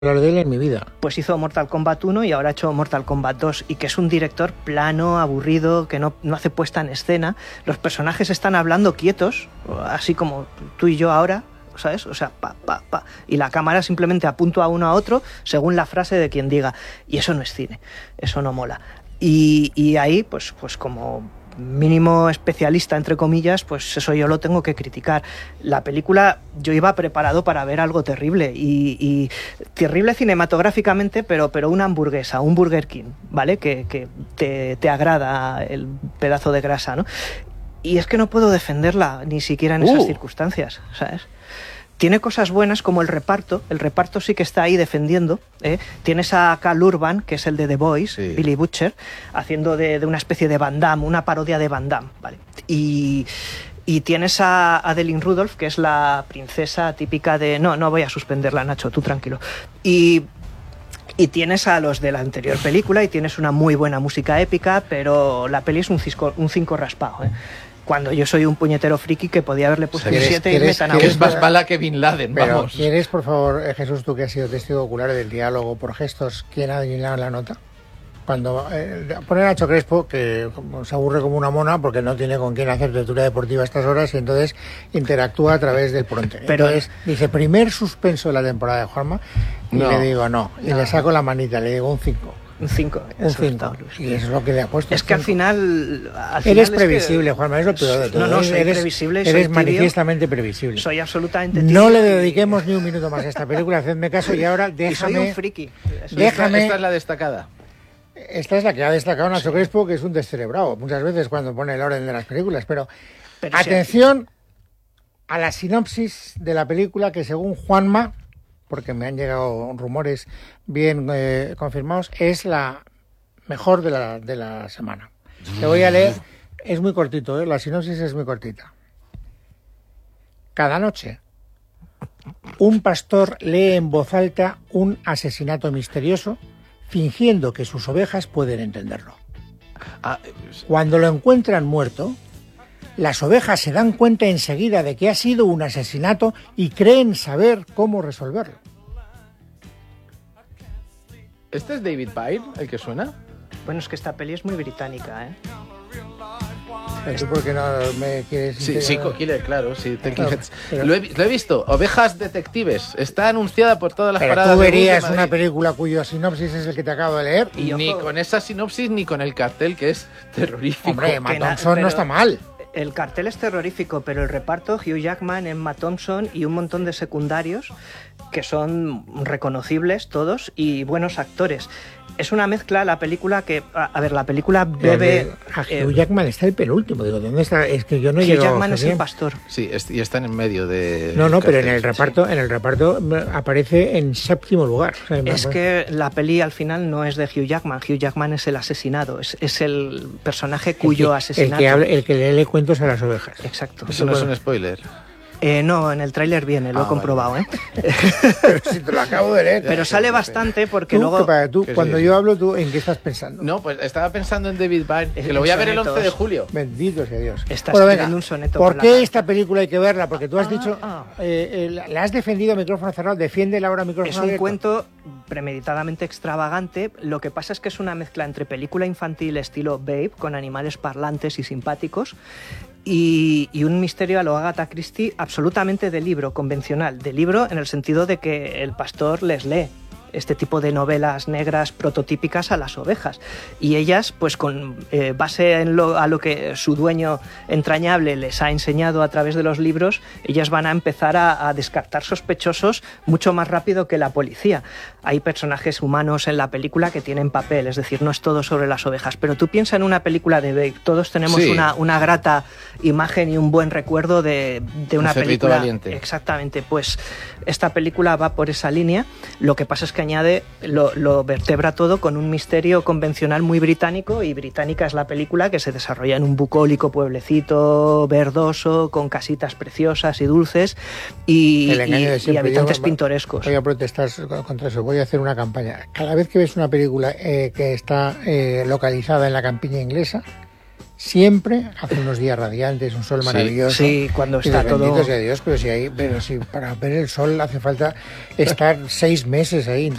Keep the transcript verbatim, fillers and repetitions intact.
hablar de él en mi vida. Pues hizo Mortal Kombat uno y ahora ha hecho Mortal Kombat dos, y que es un director plano, aburrido, que no, no hace puesta en escena. Los personajes están hablando quietos, así como tú y yo ahora, ¿sabes? O sea, pa, pa, pa. Y la cámara simplemente apunta a uno a otro según la frase de quien diga. Y eso no es cine, eso no mola. Y, y ahí, pues, pues como mínimo especialista, entre comillas, pues eso yo lo tengo que criticar. La película, yo iba preparado para ver algo terrible, y, y terrible cinematográficamente, pero, pero una hamburguesa, un Burger King, ¿vale? Que, que te, te agrada el pedazo de grasa, ¿no? Y es que no puedo defenderla, ni siquiera en esas uh. circunstancias, ¿sabes? Tiene cosas buenas como el reparto. El reparto sí que está ahí defendiendo, ¿eh? Tienes a Cal Urban, que es el de The Boys, sí. Billy Butcher, haciendo de, de una especie de Van Damme, una parodia de Van Damme, ¿vale? Y, y tienes a Adeline Rudolph, que es la princesa típica de... No, no voy a suspenderla, Nacho, tú tranquilo. Y... Y tienes a los de la anterior película y tienes una muy buena música épica, pero la peli es un cisco, un cinco raspado, ¿eh? Cuando yo soy un puñetero friki que podía haberle puesto un siete y me tan Es más mala que Bin Laden, pero vamos. ¿Quieres, por favor, Jesús, tú que has sido testigo ocular del diálogo por gestos, quién ha adivinado la nota? Cuando eh, ponen a Nacho Crespo, que se aburre como una mona porque no tiene con quién hacer lectura deportiva a estas horas, y entonces interactúa a través del pronto. Pero entonces dice, primer suspenso de la temporada de Juanma, y no, le digo no, y no. le saco la manita, le digo un cinco. Un cinco. Un cinco. Y eso es lo que le ha puesto. Es que al final, al final... Eres previsible, es que... Juanma, es lo peor de todo. No, no, soy eres, previsible. Eres soy manifiestamente previsible. Soy absolutamente tibio. No le dediquemos ni un minuto más a esta película, hacedme caso, y ahora déjame... Y soy un friki. Déjame... Esta, esta es la destacada. Esta es la que ha destacado Nacho sí. Crespo, que es un descerebrado muchas veces cuando pone el orden de las películas. Pero, pero atención sí. a la sinopsis de la película, que según Juanma, porque me han llegado rumores bien eh, confirmados, es la mejor de la, de la semana. Te voy a leer, es muy cortito, ¿eh? La sinopsis es muy cortita. Cada noche, un pastor lee en voz alta un asesinato misterioso, fingiendo que sus ovejas pueden entenderlo. Ah, Cuando lo encuentran muerto, las ovejas se dan cuenta enseguida de que ha sido un asesinato y creen saber cómo resolverlo. ¿Este es David Byrne, el que suena? Bueno, es que esta peli es muy británica, ¿eh? ¿Tú por qué no me quieres...? Sí, Psycho Killer, claro, sí. Claro, pero... lo, he, lo he visto, Ovejas Detectives. Está anunciada por todas las pero paradas tú de verías de una película cuyo sinopsis es el que te acabo de leer. Y ni con esa sinopsis ni con el cartel, que es terrorífico. Hombre, Matt Thompson pero... no está mal. El cartel es terrorífico, pero el reparto, Hugh Jackman, Emma Thompson y un montón de secundarios que son reconocibles todos y buenos actores. Es una mezcla, la película que... A ver, la película bebe... A Hugh Jackman está el penúltimo, digo, ¿dónde está? Es que yo no Hugh llego... Hugh Jackman es el pastor. Sí, y están en medio de... No, no, pero en el reparto sí. en el reparto aparece en séptimo lugar. O sea, es que la peli al final no es de Hugh Jackman. Hugh Jackman es el asesinado, es, es el personaje cuyo el que, asesinato... El que, hable, el que le lee cuentos a las ovejas. Exacto. Eso no es un spoiler. Eh, no, en el tráiler viene, lo ah, he comprobado, vale. ¿eh? Pero si te lo acabo de leer. Pero sale bastante porque ¿Tú, luego... Para, tú, cuando sí. yo hablo, ¿tú en qué estás pensando? No, pues estaba pensando en David Byrne, que lo voy a ver el once de julio. Bendito sea Dios. Estás bueno, venga, un soneto ¿por por qué la esta película hay que verla? Porque tú has ah, dicho, ah. Eh, eh, la has defendido a micrófono cerrado, defiéndela ahora a micrófono Es un abierto. cuento premeditadamente extravagante. Lo que pasa es que es una mezcla entre película infantil estilo Babe, con animales parlantes y simpáticos, Y, y un misterio a lo Agatha Christie absolutamente de libro, convencional, de libro en el sentido de que el pastor les lee este tipo de novelas negras prototípicas a las ovejas, y ellas, pues con eh, base en lo, a lo que su dueño entrañable les ha enseñado a través de los libros, ellas van a empezar a, a descartar sospechosos mucho más rápido que la policía. Hay personajes humanos en la película que tienen papel, es decir, no es todo sobre las ovejas, pero tú piensas en una película de Babe, todos tenemos sí. una, una grata imagen y un buen recuerdo de, de una un película valiente. Exactamente, pues esta película va por esa línea. Lo que pasa es que añade, lo, lo vertebra todo con un misterio convencional muy británico, y británica es la película, que se desarrolla en un bucólico pueblecito verdoso con casitas preciosas y dulces y, y, y habitantes yo, pintorescos. Voy a protestar contra eso, voy a hacer una campaña. Cada vez que ves una película eh, que está eh, localizada en la campiña inglesa, siempre hace unos días radiantes, un sol maravilloso. Sí, sí, cuando está todo... Bendito sea Dios, pero si, hay, pero si para ver el sol hace falta estar seis meses ahí.